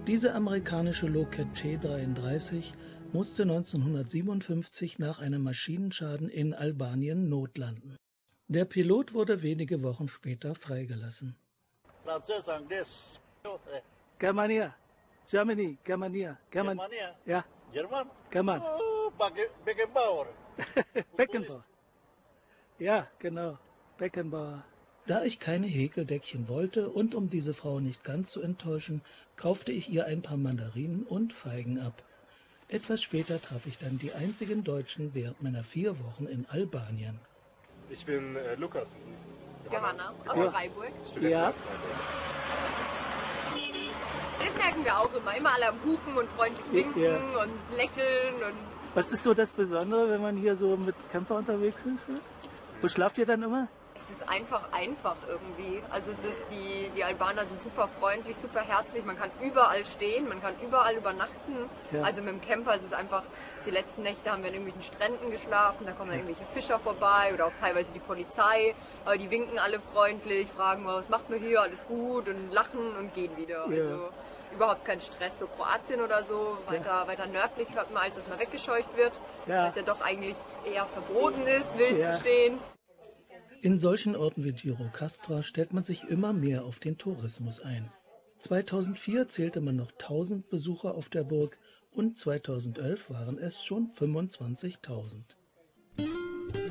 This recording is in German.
Diese amerikanische Lockheed T-33 musste 1957 nach einem Maschinenschaden in Albanien notlanden. Der Pilot wurde wenige Wochen später freigelassen. Germania, Germany, Germania, Germania? Ja. Jerman? German. Oh, Beckenbauer. Beckenbauer. Ja, genau, Beckenbauer. Da ich keine Häkeldeckchen wollte und um diese Frau nicht ganz zu enttäuschen, kaufte ich ihr ein paar Mandarinen und Feigen ab. Etwas später traf ich dann die einzigen Deutschen während meiner 4 Wochen in Albanien. Ich bin Lukas. Johanna aus Freiburg. Ja. Aus Freiburg. Das merken wir auch immer alle am Hupen und freundlich winken und lächeln. Und Was ist so das Besondere, wenn man hier so mit Camper unterwegs ist? Wo schlaft ihr dann immer? es ist einfach irgendwie. Also es ist die Albaner sind super freundlich, super herzlich, man kann überall stehen, man kann überall übernachten. Ja. Also mit dem Camper ist es einfach, die letzten Nächte haben wir in irgendwelchen Stränden geschlafen, da kommen dann irgendwelche Fischer vorbei oder auch teilweise die Polizei, aber die winken alle freundlich, fragen, was macht man hier, alles gut und lachen und gehen wieder. Ja. Also überhaupt kein Stress, so Kroatien oder so, weiter nördlich hört man, als dass man weggescheucht wird, weil es ja doch eigentlich eher verboten ist, wild zu stehen. In solchen Orten wie Gjirokastra stellt man sich immer mehr auf den Tourismus ein. 2004 zählte man noch 1000 Besucher auf der Burg und 2011 waren es schon 25.000.